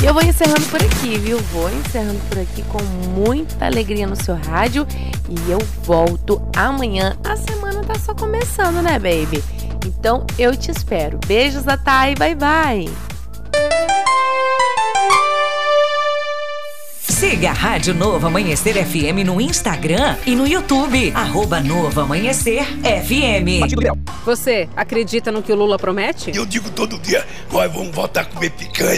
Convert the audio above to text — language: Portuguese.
Eu vou encerrando por aqui, viu? Vou encerrando por aqui com muita alegria no seu rádio e eu volto amanhã. A semana tá só começando, né, baby? Então eu te espero. Beijos da Thay, bye bye. Siga a Rádio Novo Amanhecer FM no Instagram e no YouTube. @Novo Amanhecer FM. Você acredita no que o Lula promete? Eu digo todo dia, nós vamos voltar a comer picanha.